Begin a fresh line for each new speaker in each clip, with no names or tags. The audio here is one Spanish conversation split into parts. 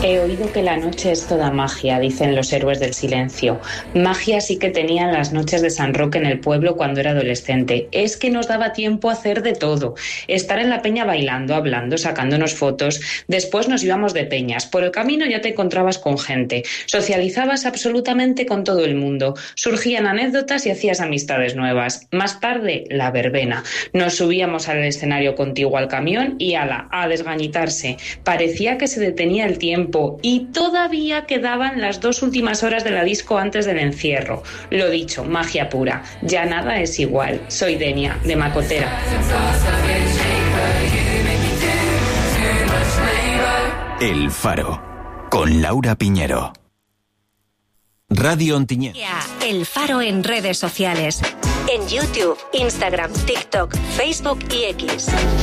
He oído que la noche es toda magia, dicen los héroes del silencio. Magia sí que tenían las noches de San Roque en el pueblo cuando era adolescente. Es que nos daba tiempo a hacer de todo. Estar en la peña bailando, hablando, sacándonos fotos. Después nos íbamos de peñas. Por el camino ya te encontrabas con gente. Socializabas absolutamente con todo el mundo. Surgían anécdotas y hacías amistades nuevas. Más tarde, la verbena. Nos subíamos al escenario contiguo al camión y ala, a desgañitarse. Parecía que se detenía el tiempo y todavía quedaban las 2 últimas horas de la disco antes del encierro. Lo dicho, magia pura. Ya nada es igual. Soy Denia, de Macotera.
El Faro, con Laura Piñero. Radio Ontinyent.
El Faro en redes sociales. En YouTube, Instagram, TikTok, Facebook y X.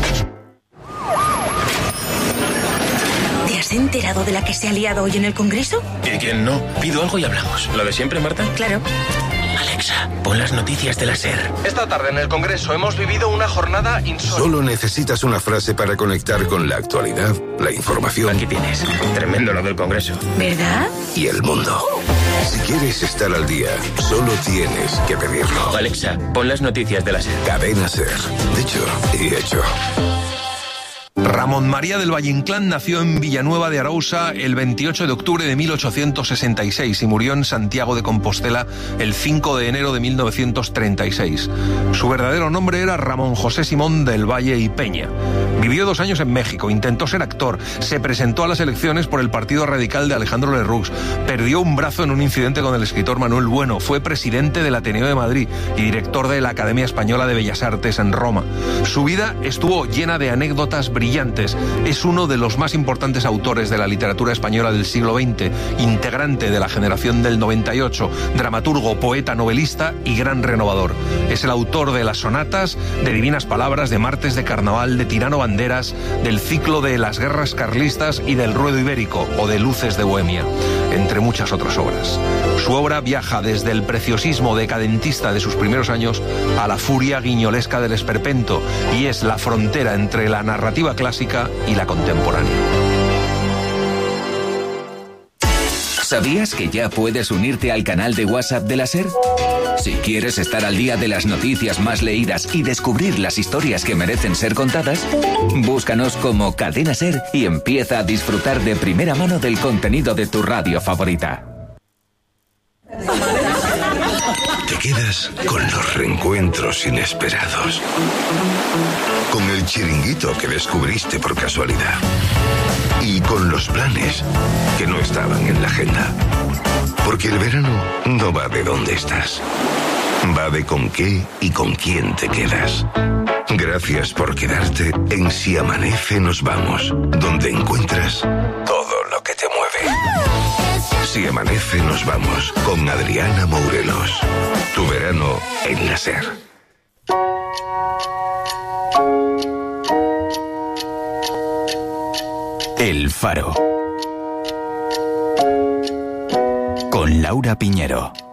¿Te has enterado de la que se ha liado hoy en el Congreso?
¿Y quién no? Pido algo y hablamos. ¿Lo de siempre, Marta?
Claro.
Alexa, pon las noticias de la SER.
Esta tarde en el Congreso hemos vivido una jornada insólita.
Solo necesitas una frase para conectar con la actualidad, la información.
Aquí tienes. Tremendo lo del Congreso.
¿Verdad?
Y el mundo. Si quieres estar al día, solo tienes que pedirlo.
Alexa, pon las noticias de la SER.
Cadena SER. Dicho y hecho.
Ramón María del Valle Inclán nació en Villanueva de Arousa el 28 de octubre de 1866 y murió en Santiago de Compostela el 5 de enero de 1936. Su verdadero nombre era Ramón José Simón del Valle y Peña. Vivió 2 años en México, intentó ser actor, se presentó a las elecciones por el Partido Radical de Alejandro Lerroux, perdió un brazo en un incidente con el escritor Manuel Bueno, fue presidente del Ateneo de Madrid y director de la Academia Española de Bellas Artes en Roma. Su vida estuvo llena de anécdotas brillantes. Es uno de los más importantes autores de la literatura española del siglo XX, integrante de la generación del 98, dramaturgo, poeta, novelista y gran renovador. Es el autor de las sonatas, de Divinas Palabras, de Martes de Carnaval, de Tirano Banderas, del ciclo de Las Guerras Carlistas y del Ruedo Ibérico o de Luces de Bohemia, entre muchas otras obras. Su obra viaja desde el preciosismo decadentista de sus primeros años a la furia guiñolesca del esperpento y es la frontera entre la narrativa clásica y la contemporánea.
¿Sabías que ya puedes unirte al canal de WhatsApp de la SER? Si quieres estar al día de las noticias más leídas y descubrir las historias que merecen ser contadas, búscanos como Cadena SER y empieza a disfrutar de primera mano del contenido de tu radio favorita.
Te quedas con los reencuentros inesperados. Con el chiringuito que descubriste por casualidad. Y con los planes que no estaban en la agenda. Porque el verano no va de dónde estás. Va de con qué y con quién te quedas. Gracias por quedarte en Si Amanece Nos Vamos, donde encuentras todo lo que te mueve. Si Amanece Nos Vamos, con Adriana Mourelos. Tu verano en la SER.
El Faro, con Laura Piñero.